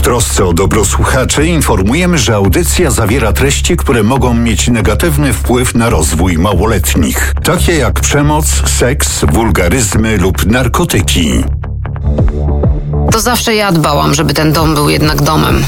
trosce o dobro słuchaczy informujemy, że audycja zawiera treści, które mogą mieć negatywny wpływ na rozwój małoletnich, takie jak przemoc, seks, wulgaryzmy lub narkotyki. To zawsze ja dbałam, żeby ten dom był jednak domem.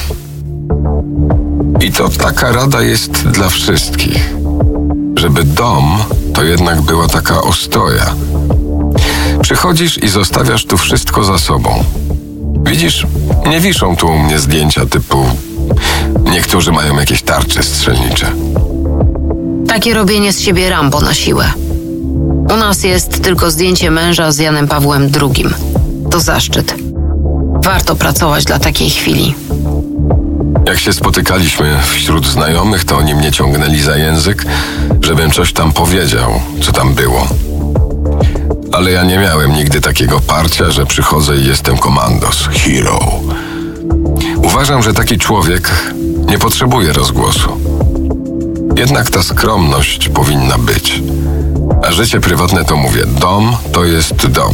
I to taka rada jest dla wszystkich. Żeby dom to jednak była taka ostoja. Przychodzisz i zostawiasz tu wszystko za sobą. Widzisz, nie wiszą tu u mnie zdjęcia typu niektórzy mają jakieś tarcze strzelnicze. Takie robienie z siebie Rambo na siłę. U nas jest tylko zdjęcie męża z Janem Pawłem II. To zaszczyt. Warto pracować dla takiej chwili. Jak się spotykaliśmy wśród znajomych, to oni mnie ciągnęli za język, żebym coś tam powiedział, co tam było. Ale ja nie miałem nigdy takiego parcia, że przychodzę i jestem komandos, hero. Uważam, że taki człowiek nie potrzebuje rozgłosu. Jednak ta skromność powinna być. A życie prywatne to mówię, dom to jest dom.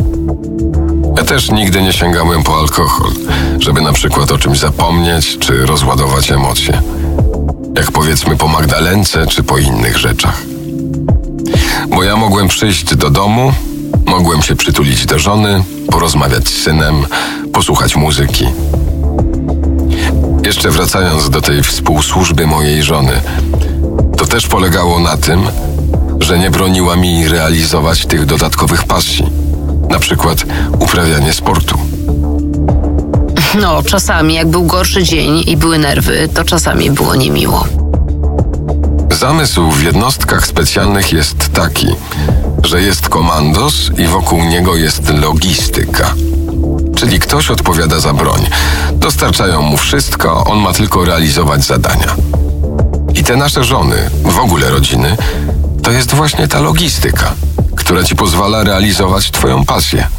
Ja też nigdy nie sięgałem po alkohol, żeby na przykład o czymś zapomnieć czy rozładować emocje. Jak powiedzmy po Magdalence czy po innych rzeczach. Bo ja mogłem przyjść do domu, mogłem się przytulić do żony, porozmawiać z synem, posłuchać muzyki. Jeszcze wracając do tej współsłużby mojej żony, to też polegało na tym, że nie broniła mi realizować tych dodatkowych pasji. Na przykład uprawianie sportu. No, czasami jak był gorszy dzień i były nerwy, to czasami było niemiło. Zamysł w jednostkach specjalnych jest taki, że jest komandos i wokół niego jest logistyka. Czyli ktoś odpowiada za broń. Dostarczają mu wszystko, on ma tylko realizować zadania. I te nasze żony, w ogóle rodziny, to jest właśnie ta logistyka, która ci pozwala realizować twoją pasję.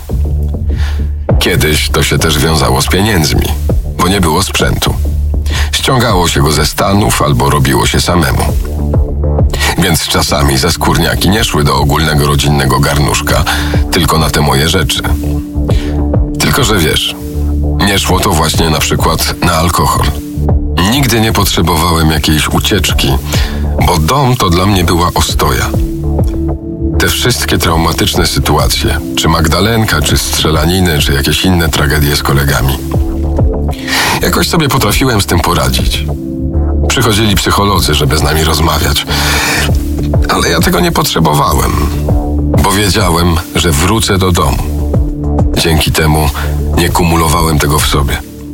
Kiedyś to się też wiązało z pieniędzmi, bo nie było sprzętu. Ściągało się go ze Stanów albo robiło się samemu. Więc czasami ze skórniaki nie szły do ogólnego rodzinnego garnuszka, tylko na te moje rzeczy. Tylko że wiesz, nie szło to właśnie na przykład na alkohol. Nigdy nie potrzebowałem jakiejś ucieczki, bo dom to dla mnie była ostoja. Te wszystkie traumatyczne sytuacje, czy Magdalenka, czy strzelaniny, czy jakieś inne tragedie z kolegami. Jakoś sobie potrafiłem z tym poradzić. Przychodzili psycholodzy, żeby z nami rozmawiać. Ale ja tego nie potrzebowałem, bo wiedziałem, że wrócę do domu. Dzięki temu nie kumulowałem tego w sobie.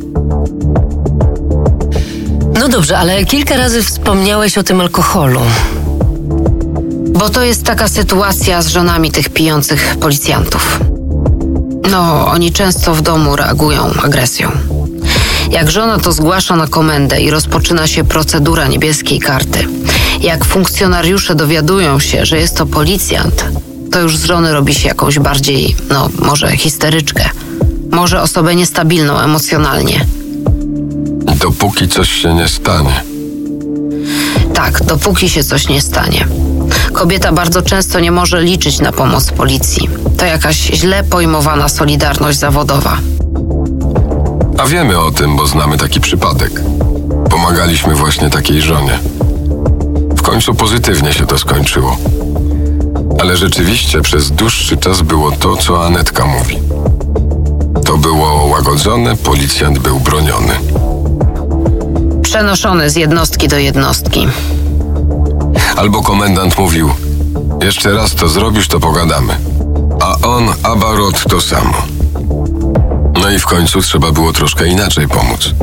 No dobrze, ale kilka razy wspomniałeś o tym alkoholu. Bo to jest taka sytuacja z żonami tych pijących policjantów. No, oni często w domu reagują agresją. Jak żona to zgłasza na komendę i rozpoczyna się procedura niebieskiej karty. Jak funkcjonariusze dowiadują się, że jest to policjant, to już z żony robi się jakąś bardziej, może histeryczkę. Może osobę niestabilną emocjonalnie. Dopóki coś się nie stanie. Tak, dopóki się coś nie stanie. Kobieta bardzo często nie może liczyć na pomoc policji. To jakaś źle pojmowana solidarność zawodowa. A wiemy o tym, bo znamy taki przypadek. Pomagaliśmy właśnie takiej żonie. W końcu pozytywnie się to skończyło. Ale rzeczywiście przez dłuższy czas było to, co Anetka mówi. To było łagodzone, policjant był broniony. Przenoszony z jednostki do jednostki. Albo komendant mówił, jeszcze raz to zrobisz, to pogadamy. A on, abarot, to samo. No i w końcu trzeba było troszkę inaczej pomóc.